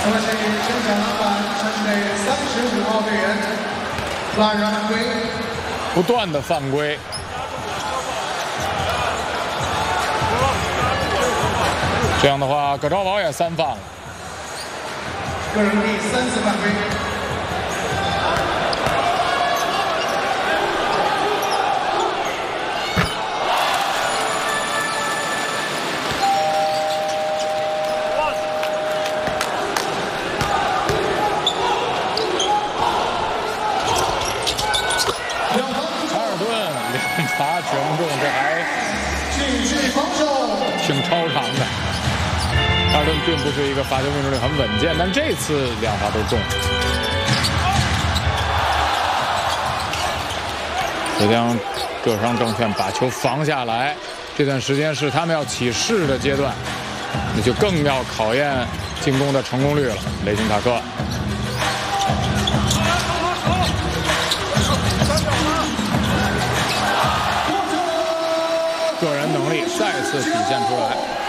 那么，请现场老板传给35号队员拉人犯规， 不断的犯规。这样的话，葛兆宝也3犯了。 个人第3次犯规。 罚全中，这还继续防守， 挺超常的。哈尔顿并不是一个罚球命中率很稳健，但这次2罚都中。浙江各商证券把球防下来，这段时间是他们要起势的阶段，那就更要考验进攻的成功率了。雷金塔克。 个人能力再次体现出来。